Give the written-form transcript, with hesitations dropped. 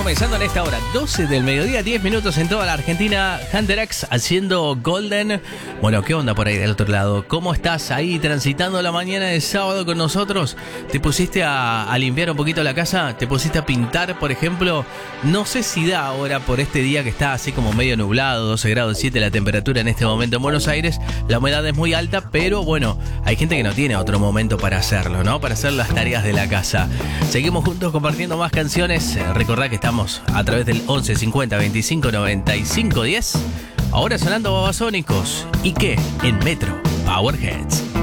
comenzando en esta hora, 12 del mediodía, 10 minutos en toda la Argentina. Hunter X haciendo Golden. Bueno, ¿qué onda por ahí del otro lado? ¿Cómo estás ahí transitando la mañana de sábado con nosotros? ¿Te pusiste a limpiar un poquito la casa? ¿Te pusiste a pintar, por ejemplo? No sé si da ahora por este día que está así como medio nublado, 12 grados 7 la temperatura en este momento en Buenos Aires. La humedad es muy alta, pero bueno, hay gente que no tiene otro momento para hacerlo, ¿no? Para hacer las tareas de la casa. Seguimos juntos compartiendo más canciones. Recordá que estamos a través del 11 50 25 95 10. Ahora sonando Babasónicos. ¿Y qué? En Metro Powerheads.